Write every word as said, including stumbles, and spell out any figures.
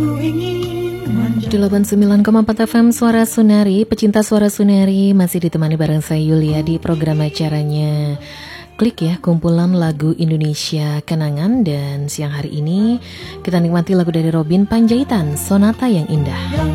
delapan puluh sembilan koma empat F M Suara Sunari, pecinta Suara Sunari masih ditemani bareng saya Yulia di program acaranya Klik ya, kumpulan lagu Indonesia Kenangan. Dan siang hari ini kita nikmati lagu dari Robin Panjaitan, Sonata yang Indah.